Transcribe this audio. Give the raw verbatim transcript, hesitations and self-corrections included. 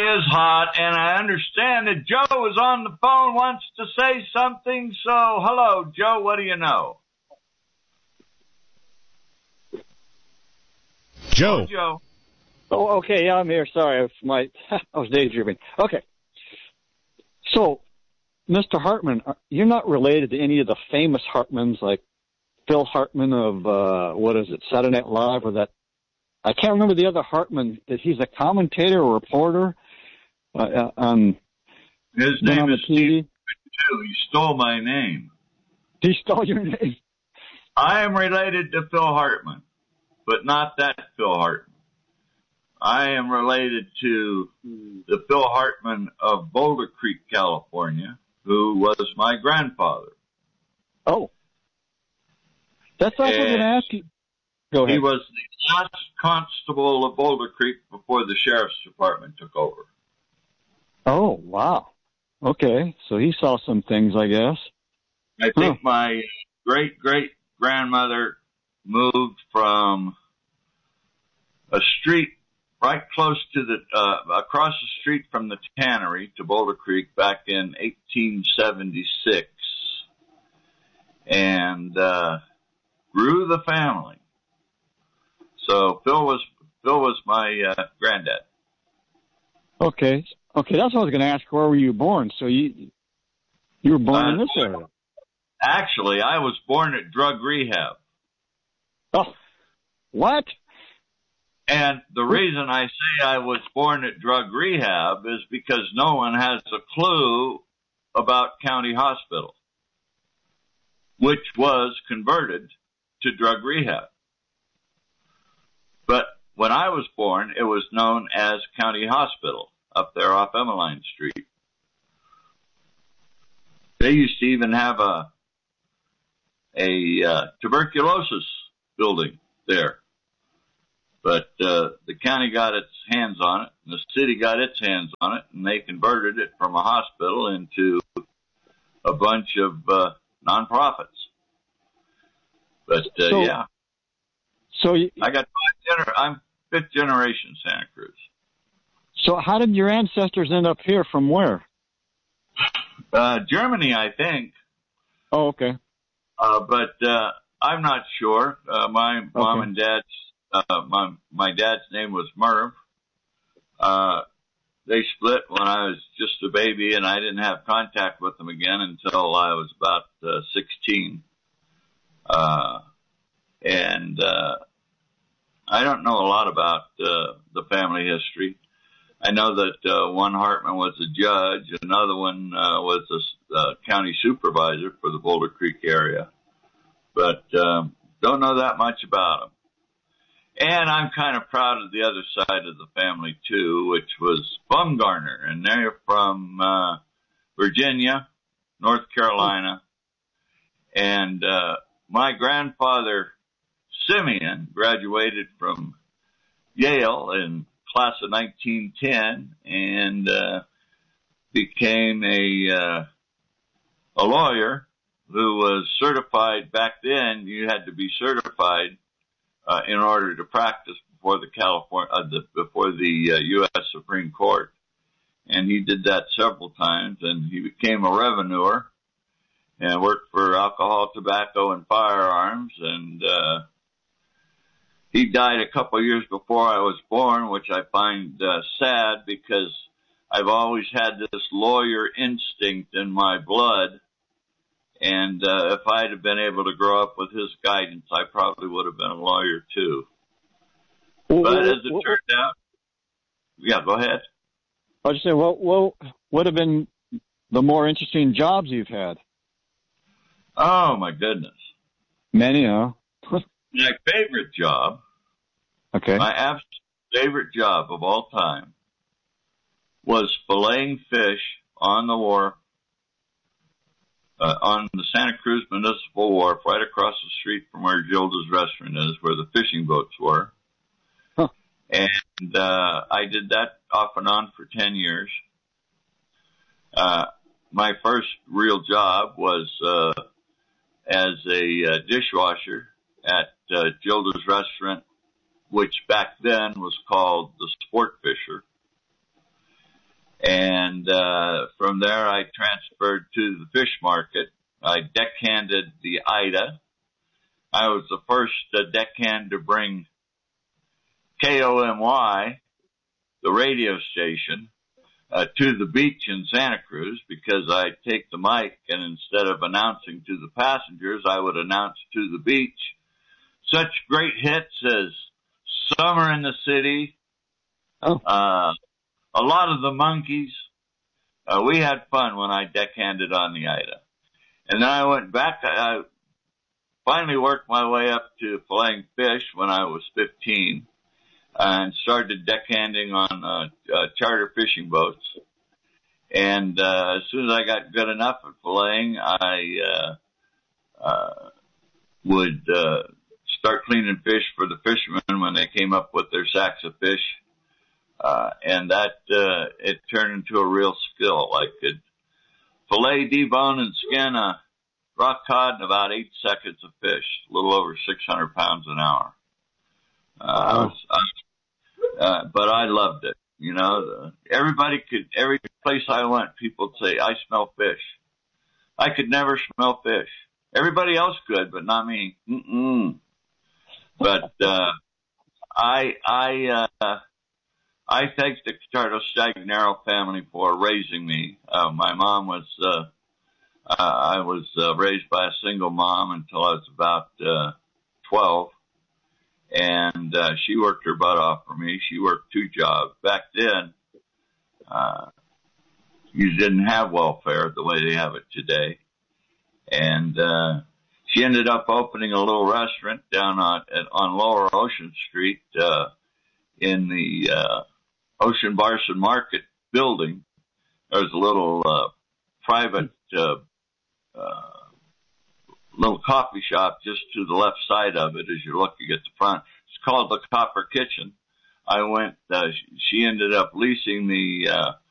is hot, and I understand that Joe is on the phone, wants to say something. So, hello, Joe. What do you know? Joe. Oh, Joe. Oh, okay. Yeah, I'm here. Sorry, I my I was daydreaming. Okay. So, Mister Hartman, you're not related to any of the famous Hartmans, like Phil Hartman of uh, what is it, Saturday Night Live, or that? I can't remember the other Hartman. That he's a commentator or reporter. Uh, um, His name is Steve. He stole my name. He stole your name. I am related to Phil Hartman, but not that Phil Hartman. I am related to the Phil Hartman of Boulder Creek, California, who was my grandfather. Oh. That's what I was going to ask you. Go ahead. He was the last constable of Boulder Creek before the sheriff's department took over. Oh, wow. Okay. So he saw some things, I guess. I think huh. my great-great-grandmother moved from a street right close to the, uh, across the street from the tannery to Boulder Creek back in eighteen seventy-six. And, uh, grew the family. So Phil was, Phil was my, uh, granddad. Okay. Okay. That's what I was going to ask. Where were you born? So you, you were born uh, in this area. Actually, I was born at drug rehab. Oh, what? And the reason I say I was born at drug rehab is because no one has a clue about County Hospital, which was converted to drug rehab. But when I was born, it was known as County Hospital up there off Emmeline Street. They used to even have a a uh, tuberculosis building there. But uh, the county got its hands on it, and the city got its hands on it, and they converted it from a hospital into a bunch of uh, nonprofits. But uh, so, yeah, so you, I got five gener- I'm fifth generation Santa Cruz. So how did your ancestors end up here? From where? Uh, Germany, I think. Oh, okay. Uh, but uh, I'm not sure. Uh, my mom okay. and dad's. Uh, my, my dad's name was Merv. Uh, they split when I was just a baby, and I didn't have contact with them again until I was about, uh, sixteen. Uh, and, uh, I don't know a lot about, uh, the family history. I know that, uh, one Hartman was a judge, another one, uh, was a, uh, county supervisor for the Boulder Creek area. But, um, don't know that much about them. And I'm kind of proud of the other side of the family, too, which was Bumgarner. And they're from uh, Virginia, North Carolina. And uh, my grandfather, Simeon, graduated from Yale in class of nineteen ten and uh, became a, uh, a lawyer who was certified. Back then, you had to be certified Uh, in order to practice before the California, uh, the, before the uh, U S Supreme Court. And he did that several times, and he became a revenuer and worked for alcohol, tobacco, and firearms. And, uh, he died a couple of years before I was born, which I find, uh, sad because I've always had this lawyer instinct in my blood. And uh, if I'd have been able to grow up with his guidance, I probably would have been a lawyer too. Well, but well, as it well, turned out, yeah, go ahead. I was just saying, what what would have been the more interesting jobs you've had? Oh my goodness, many, huh? My favorite job, okay, my absolute favorite job of all time was filleting fish on the wharf. Uh, on the Santa Cruz Municipal Wharf, right across the street from where Gilda's restaurant is, where the fishing boats were. Huh. And, uh, I did that off and on for ten years. Uh, my first real job was, uh, as a uh, dishwasher at, uh, Gilda's restaurant, which back then was called the Sport Fisher. And uh, from there, I transferred to the fish market. I deckhanded the Ida. I was the first uh, deckhand to bring K O M Y, the radio station, uh, to the beach in Santa Cruz, because I'd take the mic and instead of announcing to the passengers, I would announce to the beach such great hits as Summer in the City, Oh. uh, a lot of the Monkees. Uh, we had fun when I deckhanded on the Ida. And then I went back. I finally worked my way up to filleting fish when I was fifteen and started deckhanding on uh, uh, charter fishing boats. And uh, as soon as I got good enough at filleting, I uh, uh, would uh, start cleaning fish for the fishermen when they came up with their sacks of fish. Uh, and that, uh, it turned into a real skill. I could fillet, debone, and skin a rock cod in about eight seconds of fish, a little over six hundred pounds an hour. Uh, I was, I, uh, but I loved it. You know, the, everybody could, every place I went, people would say, I smell fish. I could never smell fish. Everybody else could, but not me. Mm-mm. But, uh, I, I, uh, I thank the Catardo Stagnaro family for raising me. Uh, my mom was, uh, uh, I was, uh, raised by a single mom until I was about, uh, twelve. And, uh, she worked her butt off for me. She worked two jobs. Back then, uh, you didn't have welfare the way they have it today. And, uh, she ended up opening a little restaurant down on, on Lower Ocean Street, uh, in the, uh, Ocean Barson Market building. There was a little, uh, private, uh, uh, little coffee shop just to the left side of it as you're looking at the front. It's called the Copper Kitchen. I went, uh, she ended up leasing the, uh,